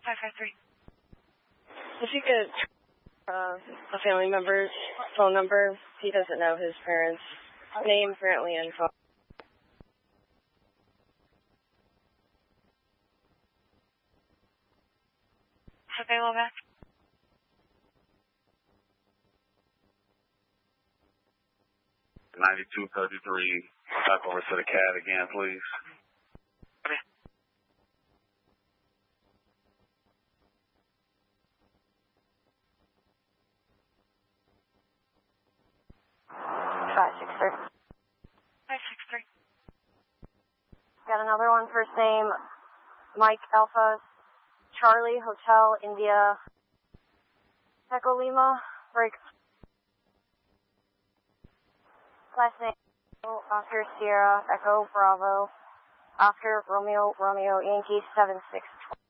553. If you could a family member's phone number, he doesn't know his parents' name, apparently, and phone. Okay, well, back. 9233, back over to the CAD again, please. Okay. Five, 563. Got another one, first name, Mike Alpha, Charlie, Hotel, India, Echo Lima, break. Last name, Oscar Sierra, Echo Bravo, Oscar Romeo, Yankee 7620.